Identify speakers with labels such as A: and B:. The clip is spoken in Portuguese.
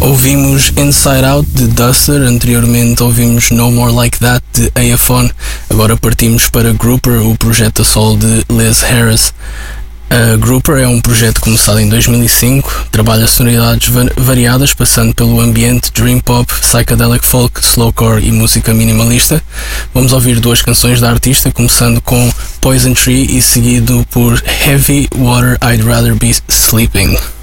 A: Ouvimos Inside Out de Duster, anteriormente ouvimos No More Like That de AFON, agora partimos para Grouper, o projeto a solo de Liz Harris. A Grouper é um projeto começado em 2005, trabalha sonoridades variadas, passando pelo ambiente, dream pop, psychedelic folk, slowcore e música minimalista. Vamos ouvir duas canções da artista, começando com Poison Tree e seguido por Heavy Water I'd Rather Be Sleeping.